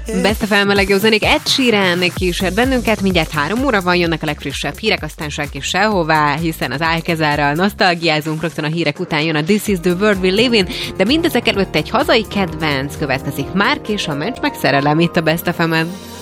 Best of FM a legjobb zenék, Ed Sheeran kísért bennünket, mindjárt 3 óra van, jönnek a legfrissebb hírek, aztán senki sehová, hiszen az Alcazarral nosztalgiázunk, rögtön a hírek után jön a This is the World We Live In, de mindezek előtt egy hazai kedvenc következik, Márk és a Mencs meg szerelem itt a Best of FM-en.